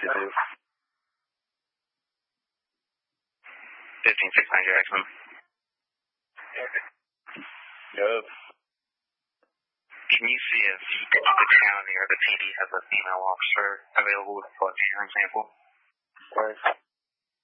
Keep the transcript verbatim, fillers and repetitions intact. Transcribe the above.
two. fifteen six nine Jackson. Yup. Can you see if the county or the P D has a female officer available to collect a urine sample? Right.